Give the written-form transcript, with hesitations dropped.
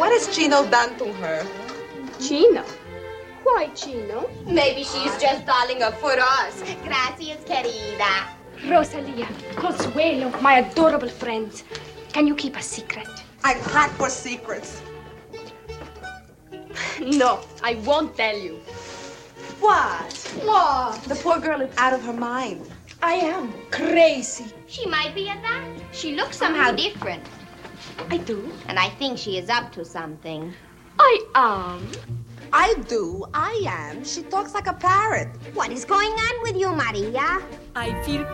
What has Chino done to her? Chino? Why Chino? Maybe she's just darling her for us. Gracias, querida. Rosalia, Consuelo, my adorable friends. Can you keep a secret? I crack for secrets. No, I won't tell you. What? What? The poor girl is out of her mind. I am crazy. She might be at that. She looks somehow different. I do. And I think she is up to something. I am. I do. I am. She talks like a parrot. What is going on with you, Maria? I feel